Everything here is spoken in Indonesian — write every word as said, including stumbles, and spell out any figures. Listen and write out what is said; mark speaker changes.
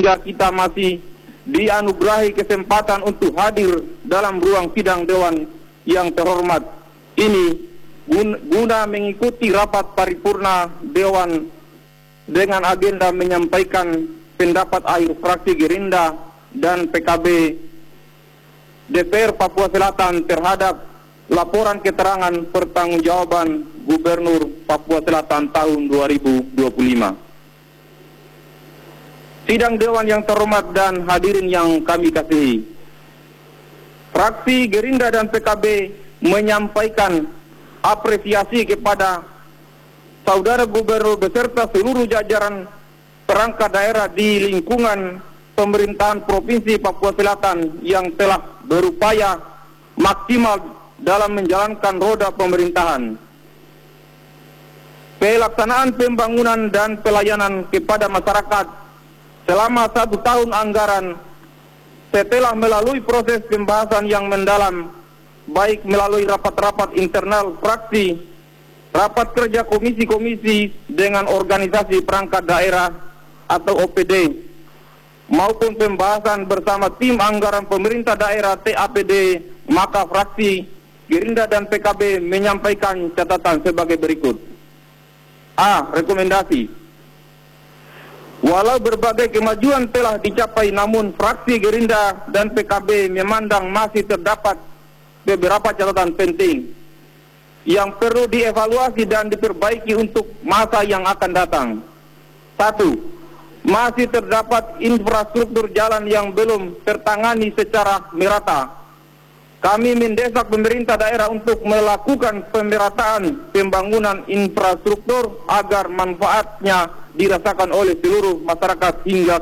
Speaker 1: sehingga kita masih dianugerahi kesempatan untuk hadir dalam ruang sidang Dewan yang terhormat ini guna mengikuti rapat paripurna Dewan dengan agenda menyampaikan pendapat akhir fraksi Gerindra dan P K B D P R Papua Selatan terhadap laporan keterangan pertanggungjawaban Gubernur Papua Selatan tahun dua ribu dua puluh lima. Sidang Dewan yang terhormat dan hadirin yang kami kasihi, fraksi Gerindra dan P K B menyampaikan apresiasi kepada Saudara Gubernur beserta seluruh jajaran perangkat daerah di lingkungan pemerintahan Provinsi Papua Selatan yang telah berupaya maksimal dalam menjalankan roda pemerintahan. Pelaksanaan pembangunan dan pelayanan kepada masyarakat selama satu tahun anggaran setelah melalui proses pembahasan yang mendalam, baik melalui rapat-rapat internal fraksi, rapat kerja komisi-komisi dengan organisasi perangkat daerah atau O P D, maupun pembahasan bersama tim anggaran pemerintah daerah T A P D, maka fraksi Gerindra dan P K B menyampaikan catatan sebagai berikut. A. Rekomendasi. Walau berbagai kemajuan telah dicapai, namun fraksi Gerindra dan P K B memandang masih terdapat beberapa catatan penting yang perlu dievaluasi dan diperbaiki untuk masa yang akan datang. Satu, masih terdapat infrastruktur jalan yang belum tertangani secara merata. Kami mendesak pemerintah daerah untuk melakukan pemerataan pembangunan infrastruktur agar manfaatnya dirasakan oleh seluruh masyarakat hingga